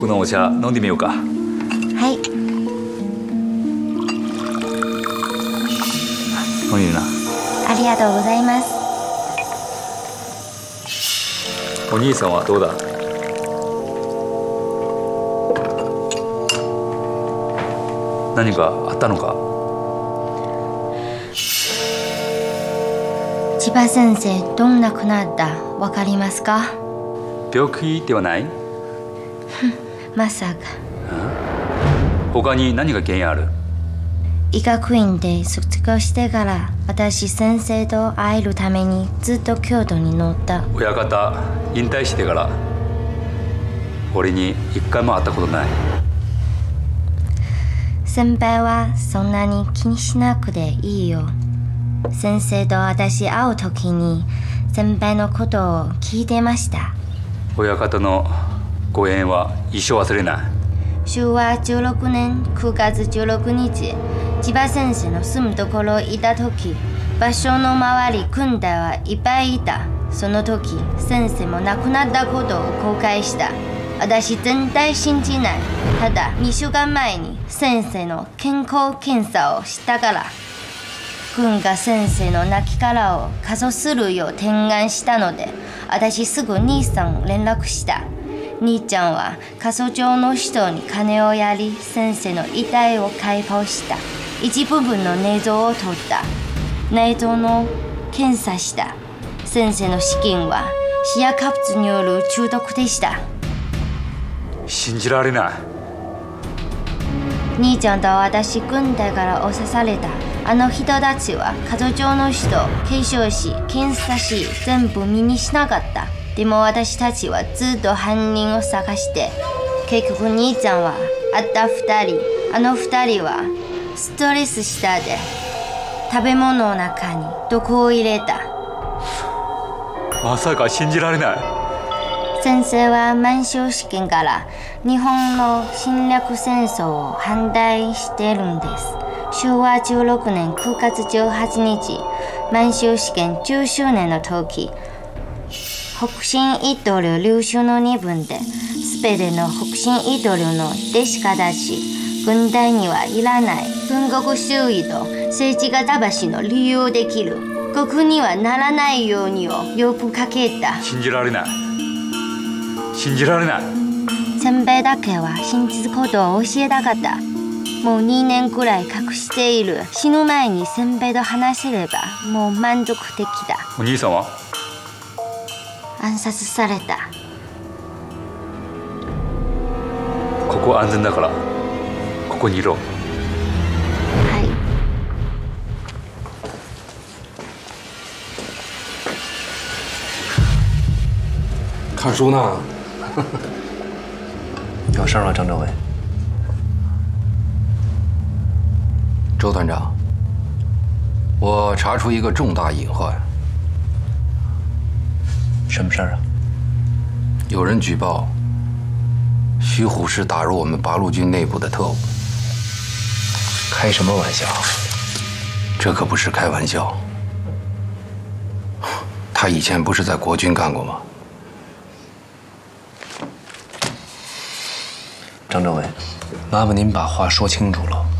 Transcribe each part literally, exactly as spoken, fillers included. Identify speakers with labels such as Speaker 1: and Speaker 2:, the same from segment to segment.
Speaker 1: このお茶飲んでみようか。
Speaker 2: はい。
Speaker 1: 飲んでるな。
Speaker 2: ありがとうございます。
Speaker 1: お兄さんはどうだ？何かあったのか？
Speaker 2: 千葉先生、どんなくなったわかりますか？
Speaker 1: 病気ではない？
Speaker 2: まさか。
Speaker 1: 他に何が原因ある？
Speaker 2: 医学院で卒業してから私先生と会えるためにずっと京都に乗った。
Speaker 1: 親方引退してから俺に一回も会ったことない。
Speaker 2: 先輩はそんなに気にしなくていいよ。先生と私会う時に先輩のことを聞いてました。
Speaker 1: 親方のご縁は一生忘れない。
Speaker 2: しゅうわじゅうろくねんくがつじゅうろくにち、千葉先生の住むところいた時、場所の周り軍隊はいっぱいいた。その時先生も亡くなったことを後悔した。私全体信じない。ただにしゅうかんまえに先生の健康検査をしたから、軍が先生の亡きを過疎するよう提案したので、私すぐ兄さんを連絡した。兄ちゃんは過疎町の人に金をやり、先生の遺体を解剖した。一部分の内臓を取った。内臓の検査した。先生の死因はシアカプツによる中毒でした。
Speaker 1: 信じられない。
Speaker 2: 兄ちゃんと私軍隊から押さされた。あの人たちは過疎町の人、継承し、検査し、全部身にしなかった。でも私たちはずっと犯人を探して、結局兄ちゃんはあった二人。あの二人はストレスしたで食べ物の中に毒を入れた。
Speaker 1: まさか信じられない。
Speaker 2: 先生は満州事件から日本の侵略戦争を反対してるんです。しゅうわじゅうろくねんくがつじゅうはちにち、満州事件じゅっしゅうねんの時、北進一刀流流州の二分で、スペデの北進一刀流の弟子が出し、軍隊にはいらない軍国主義と政治が正の利用できる国にはならないようにを呼びかけた。
Speaker 1: 信じられない。信じられない。
Speaker 2: 先輩だけは真実ことを教えたかった。もうにねんくらい隠している。死ぬ前に先輩と話せればもう満足的だ。
Speaker 1: お兄さんは？
Speaker 2: 暗殺された。
Speaker 1: ここ安全だからここにいろ。
Speaker 2: はい。
Speaker 3: 看书呢？
Speaker 4: 有事吗，郑政委？
Speaker 3: 周团长，我查出一个重大隐患。
Speaker 4: 什么事儿啊？
Speaker 3: 有人举报，徐虎是打入我们八路军内部的特务。
Speaker 4: 开什么玩笑？
Speaker 3: 这可不是开玩笑。他以前不是在国军干过吗？
Speaker 4: 张政委，麻烦您把话说清楚了。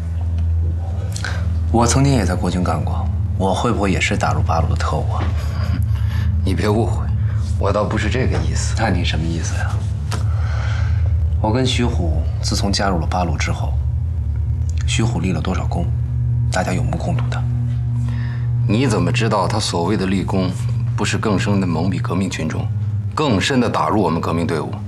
Speaker 4: 我曾经也在国军干过，我会不会也是打入八路的特务啊？
Speaker 3: 你别误会，我倒不是这个意思。
Speaker 4: 那你什么意思呀？我跟徐虎自从加入了八路之后，徐虎立了多少功，大家有目共睹的。
Speaker 3: 你怎么知道他所谓的立功，不是更深的蒙蔽革命群众，更深的打入我们革命队伍？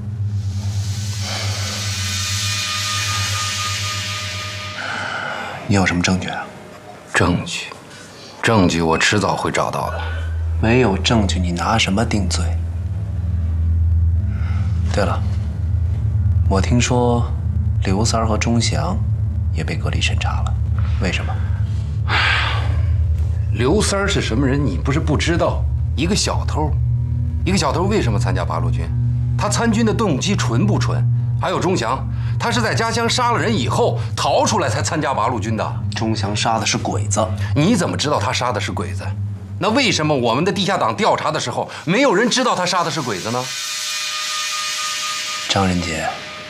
Speaker 4: 你有什么证据啊？
Speaker 3: 证据，证据我迟早会找到的。
Speaker 4: 没有证据，你拿什么定罪？对了，我听说刘三儿和钟祥也被隔离审查了，为什么？
Speaker 3: 刘三儿是什么人？你不是不知道？一个小偷，一个小偷为什么参加八路军？他参军的动机纯不纯？还有钟祥，他是在家乡杀了人以后逃出来才参加八路军的。
Speaker 4: 钟祥杀的是鬼子，
Speaker 3: 你怎么知道他杀的是鬼子？那为什么我们的地下党调查的时候，没有人知道他杀的是鬼子呢？
Speaker 4: 张仁杰，